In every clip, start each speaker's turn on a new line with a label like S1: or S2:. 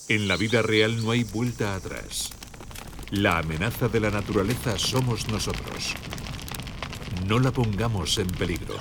S1: En la vida real no hay vuelta atrás. La amenaza de la naturaleza somos nosotros. No la pongamos en peligro.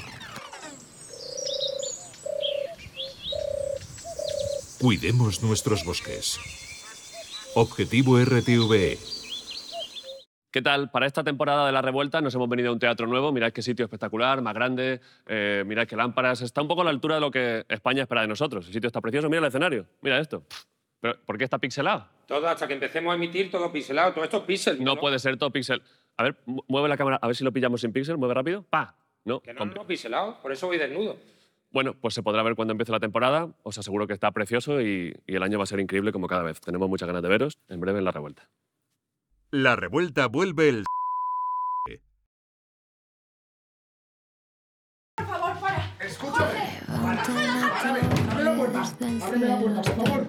S1: Cuidemos nuestros bosques. Objetivo RTVE.
S2: ¿Qué tal? Para esta temporada de La Revuelta nos hemos venido a un teatro nuevo. Mirad qué sitio espectacular, más grande. Mirad qué lámparas. Está un poco a la altura de lo que España espera de nosotros. El sitio está precioso. Mira el escenario. Mira esto. ¿Pero por qué está pixelado?
S3: Todo, hasta que empecemos a emitir, todo pixelado. Todo esto es pixel.
S2: No puede ser todo pixel. A ver, mueve la cámara, a ver si lo pillamos sin pixel. Mueve rápido. ¡Pa! No,
S3: Que no pixelado. Por eso voy desnudo.
S2: Bueno, pues se podrá ver cuando empiece la temporada. Os aseguro que está precioso y el año va a ser increíble como cada vez. Tenemos muchas ganas de veros en breve en La Revuelta.
S1: La Revuelta vuelve el...
S4: Por favor, para.
S3: Escúchame.
S4: Abre la puerta. Ábreme la puerta, por favor.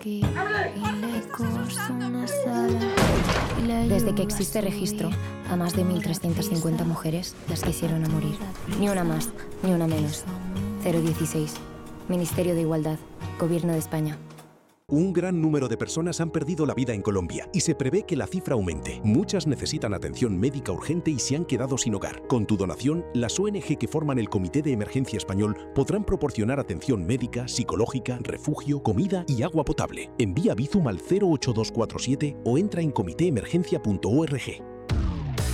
S5: Desde que existe registro, a más de 1.350 mujeres las quisieron a morir. Ni una más, ni una menos. 016. Ministerio de Igualdad. Gobierno de España.
S6: Un gran número de personas han perdido la vida en Colombia y se prevé que la cifra aumente. Muchas necesitan atención médica urgente y se han quedado sin hogar. Con tu donación, las ONG que forman el Comité de Emergencia Español podrán proporcionar atención médica, psicológica, refugio, comida y agua potable. Envía Bizum al 08247 o entra en comitéemergencia.org.